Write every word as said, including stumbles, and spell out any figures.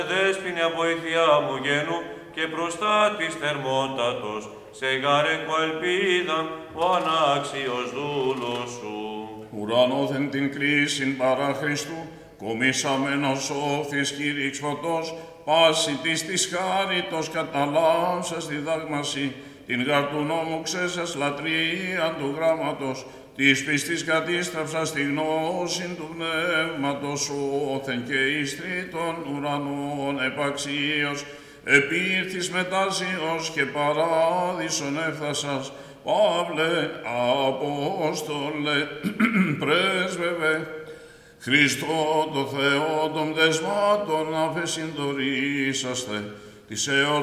Δέσποινε βοήθεια μου γένου και προστάτης θερμότατος, σε γάρεκο ελπίδαν ο ανάξιος δούλος σου. Ουρανόθεν την κρίσιν παρά Χριστού, κομίσαμενος όθης κήρυξ φωτός, πάση της της χάριτος καταλάμψας διδάγμαση, την γάρ του νόμου ξέσας λατρείαν του γράμματος, της πίστης κατίστραψας τη γνώση του πνεύματος, όθεν και εις τρίτων ουρανών επαξίως, επήρθης μετάσιος και παράδεισον έφθασας, Παύλε, Απόστολε, πρέσβευε, Χριστό το Θεό των δεσμάτων αφεσυντορήσαστε, της